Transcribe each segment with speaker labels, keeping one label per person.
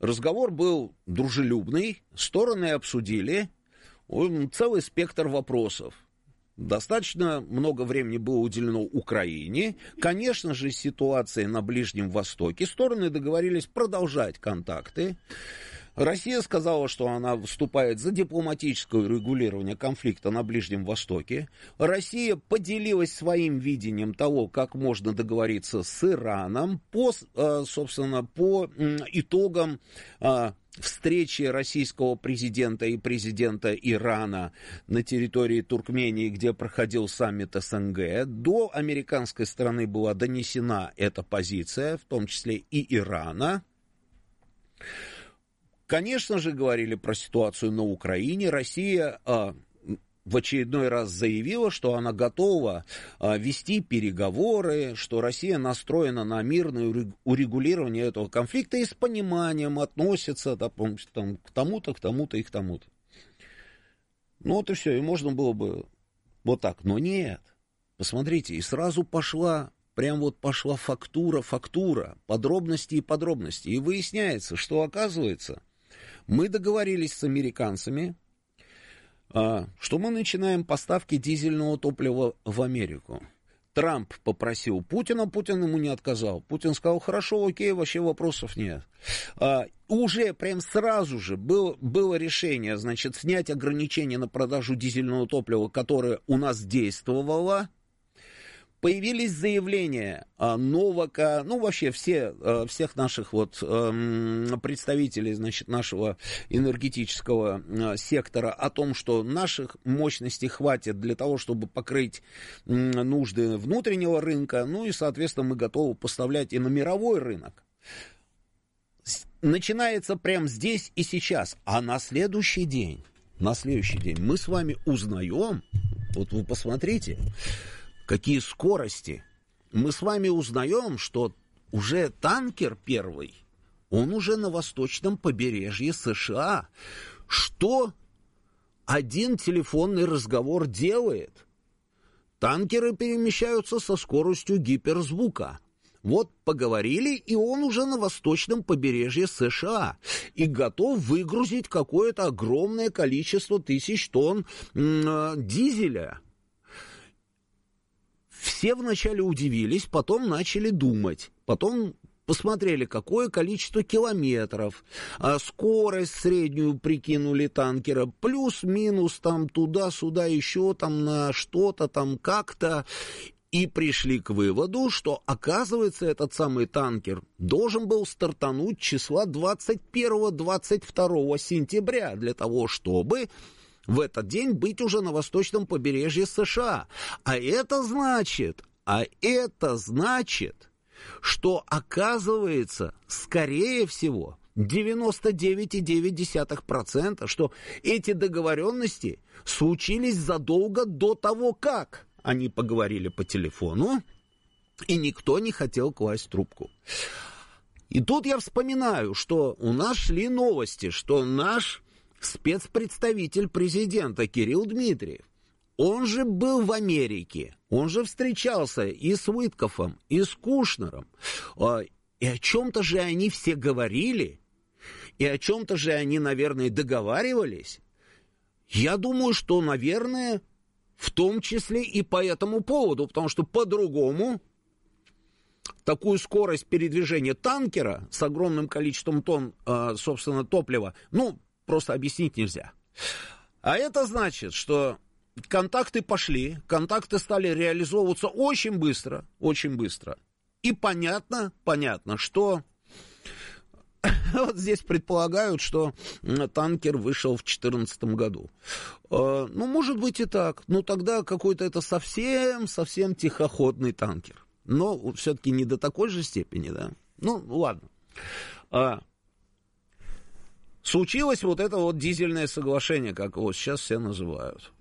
Speaker 1: разговор был дружелюбный, стороны обсудили целый спектр вопросов. Достаточно много времени было уделено Украине. Конечно же, ситуация на Ближнем Востоке. Стороны договорились продолжать контакты. Россия сказала, что она выступает за дипломатическое регулирование конфликта на Ближнем Востоке. Россия поделилась своим видением того, как можно договориться с Ираном собственно, по итогам встречи российского президента и президента Ирана на территории Туркмении, где проходил саммит СНГ. До американской стороны была донесена эта позиция, в том числе и Ирана. Конечно же, говорили про ситуацию на Украине. Россия в очередной раз заявила, что она готова вести переговоры, что Россия настроена на мирное урегулирование этого конфликта и с пониманием относится к тому-то, к тому-то и к тому-то. Ну вот и все, и можно было бы вот так, но нет. Посмотрите, и сразу пошла фактура, подробности и подробности. И выясняется, что, оказывается, мы договорились с американцами, что мы начинаем поставки дизельного топлива в Америку. Трамп попросил Путина, Путин ему не отказал. Путин сказал, хорошо, окей, вообще вопросов нет. Уже прям сразу же было решение, значит, снять ограничения на продажу дизельного топлива, которое у нас действовало. Появились заявления Новака, ну, вообще всех наших представителей, значит, нашего энергетического сектора о том, что наших мощностей хватит для того, чтобы покрыть нужды внутреннего рынка, ну и, соответственно, мы готовы поставлять и на мировой рынок. Начинается прямо здесь и сейчас, а на следующий день мы с вами узнаем, вот вы посмотрите, какие скорости. Мы с вами узнаем, что уже танкер первый, он уже на восточном побережье США. Что один телефонный разговор делает? Танкеры перемещаются со скоростью гиперзвука. Вот поговорили, и он уже на восточном побережье США и готов выгрузить какое-то огромное количество тысяч тонн дизеля. Все вначале удивились, потом начали думать, потом посмотрели, какое количество километров, скорость среднюю прикинули танкера, плюс-минус там туда-сюда еще там на что-то там как-то, и пришли к выводу, что, оказывается, этот самый танкер должен был стартануть числа 21-22 сентября для того, чтобы в этот день быть уже на восточном побережье США. А это значит, что, оказывается, скорее всего, 99,9%, что эти договоренности случились задолго до того, как они поговорили по телефону, и никто не хотел класть трубку. И тут я вспоминаю, что у нас шли новости, что наш спецпредставитель президента Кирилл Дмитриев, он же был в Америке, он же встречался и с Уиткофом, и с Кушнером, и о чем-то же они все говорили, и о чем-то же они, наверное, договаривались. Я думаю, что, наверное, в том числе и по этому поводу, потому что по-другому такую скорость передвижения танкера с огромным количеством тонн, собственно, топлива, просто объяснить нельзя. А это значит, что контакты пошли, контакты стали реализовываться очень быстро. И понятно, что вот здесь предполагают, что танкер вышел в 2014 году. Может быть и так, но тогда какой-то это совсем тихоходный танкер. Но все-таки не до такой же степени, да? Ладно. Случилось вот это вот дизельное соглашение, как его сейчас все называют.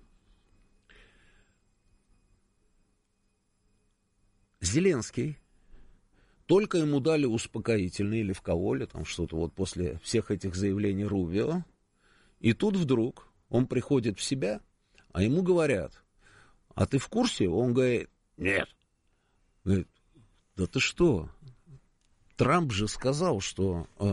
Speaker 1: Зеленский, только ему дали успокоительное или вкололи, там что-то вот после всех этих заявлений Рубио, и тут вдруг он приходит в себя, а ему говорят, а ты в курсе? Он говорит, нет. Говорит, да ты что? Трамп же сказал, что